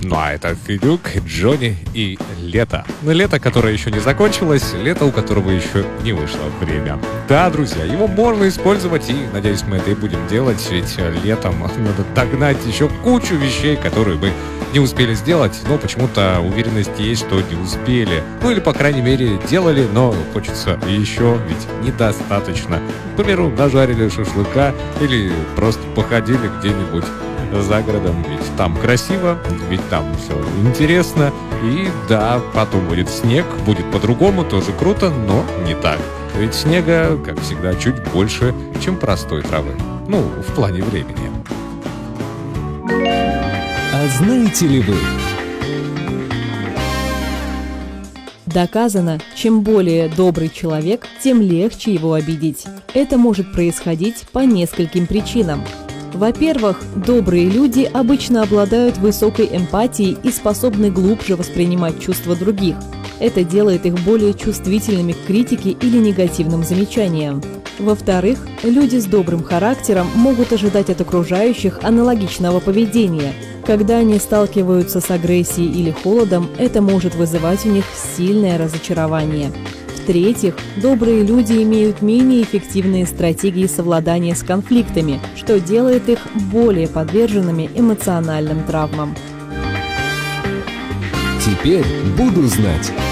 Ну а это Федюк, Джонни и лето. Но лето, которое еще не закончилось, лето, у которого еще не вышло время. Да, друзья, его можно использовать, и, надеюсь, мы это и будем делать, ведь летом надо догнать еще кучу вещей, которые мы не успели сделать, но почему-то уверенность есть, что не успели. Ну или, по крайней мере, делали, но хочется еще, ведь недостаточно. К примеру, нажарили шашлыка или просто походили где-нибудь за городом, ведь там красиво, ведь там все интересно. И да, потом будет снег, будет по-другому, тоже круто, но не так. Ведь снега, как всегда, чуть больше, чем простой травы. Ну, в плане времени. А знаете ли вы? Доказано, чем более добрый человек, тем легче его обидеть. Это может происходить по нескольким причинам. Во-первых, добрые люди обычно обладают высокой эмпатией и способны глубже воспринимать чувства других. Это делает их более чувствительными к критике или негативным замечаниям. Во-вторых, люди с добрым характером могут ожидать от окружающих аналогичного поведения. Когда они сталкиваются с агрессией или холодом, это может вызывать у них сильное разочарование. В-третьих, добрые люди имеют менее эффективные стратегии совладания с конфликтами, что делает их более подверженными эмоциональным травмам. Теперь буду знать.